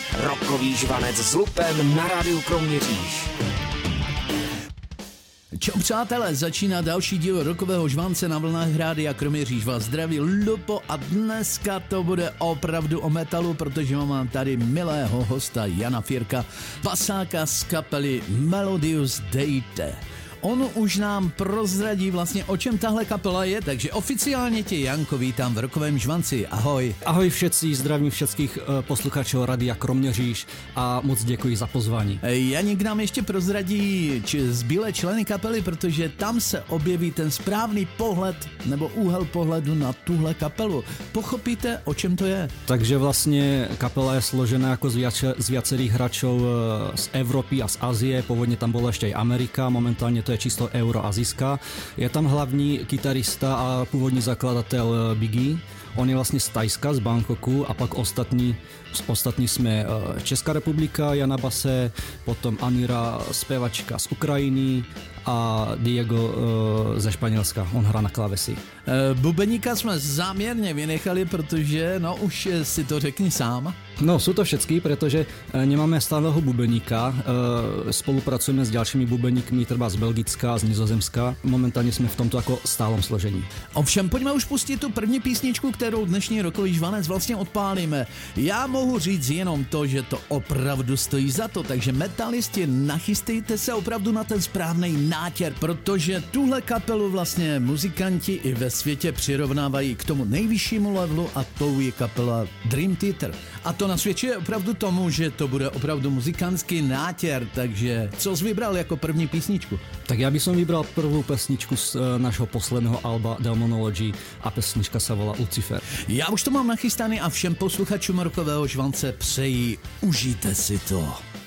Rokový žvanec s Lupem na rádiu Kroměříž. Čau přátelé, začíná další díl Rokového žvance na vlnách Rádia Kroměříž. Vás zdraví Lupo a dneska to bude opravdu o metalu, protože mám tady milého hosta Jana Firka, basáka z kapely Melodius Deite. On už nám prozradí vlastně, o čem tahle kapela je, takže oficiálně tě, Janko, vítám v Rokovém žvanci. Ahoj. Ahoj všetci, zdravím všetkých posluchačů Rádia Kroměříž a moc děkuji za pozvání. Janík nám ještě prozradí zbylé členy kapely, protože tam se objeví ten správný pohled nebo úhel pohledu na tuhle kapelu. Pochopíte, o čem to je? Takže vlastně kapela je složená jako z viacerých hráčov z Evropy a z Azie, původně tam byla ještě i Amerika, momentálně to je číslo euroazijská. Je tam hlavní kytarista a původní zakladatel Biggie. On je vlastně z Tajska, z Bangkoku a pak ostatní jsme Česká republika, Jan na base, potom Anira, zpěvačka z Ukrajiny a Diego ze Španělska, on hrá na klávesi. Bubeníka jsme záměrně vynechali, protože, už si to řekni sám. No, jsou to všetky, protože nemáme stálého bubeníka, spolupracujeme s dalšími bubeníkmi, třeba z Belgicka, z Nizozemska, momentálně jsme v tomto jako stálom složení. Ovšem, pojďme už pustit tu první písničku, kterou dnešní Rokový žvanec vlastně odpálíme. Já mohu říct jenom to, že to opravdu stojí za to, takže metalisti, nachystejte se opravdu na ten správný nátěr, protože tuhle kapelu vlastně muzikanti i ve světě přirovnávají k tomu nejvyššímu levelu a tou je kapela Dream Theater. A to nasvědčuje opravdu tomu, že to bude opravdu muzikantský nátěr, takže co jsi vybral jako první písničku? Tak já bych vybral prvou pesničku z našeho posledného alba Demonology a pesnička se volá Lucifer. Já už to mám nachystaný a všem posluchačům Rokového žvance přeji, užijte si to.